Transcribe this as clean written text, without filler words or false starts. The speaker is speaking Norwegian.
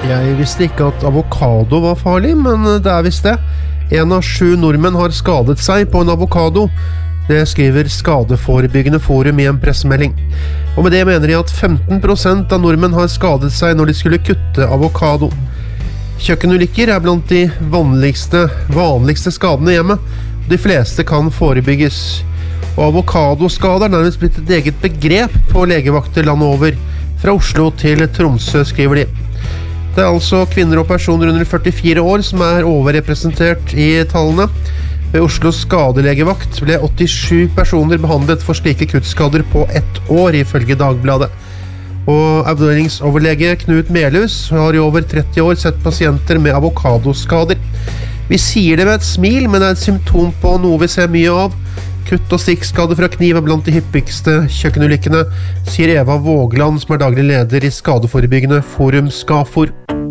Jeg visste ikke at avokado var farlig, men det visst det. 1 av 7 nordmenn har skadet seg på en avokado. Det skriver Skadeforebyggende Forum i en pressemelding. Og med det mener de at 15% av nordmenn har skadet seg når de skulle kutte avokado. Kjøkkenulykker blant de vanligste skadene hjemme. De fleste kan forebygges. Og avokadoskader nærmest blitt et eget begrep på legevakter landet over. Fra Oslo til Tromsø, skriver de. Det altså kvinner og personer under 44 år som overrepresentert i tallene. Ved Oslos skadelegevakt ble 87 personer behandlet for slike kuttskader på 1 år, ifølge Dagbladet. Og avdelingsoverlege Knut Melhus har i over 30 år sett pasienter med avokadoskader. Vi sier det med et smil, men det et symptom på noe vi ser mye av. Kutt- og stikkskader fra kniv blant de hyppigste kjøkkenulykkene, sier Eva Vågland, som daglig leder i Skadeforebyggende Forum Skafor.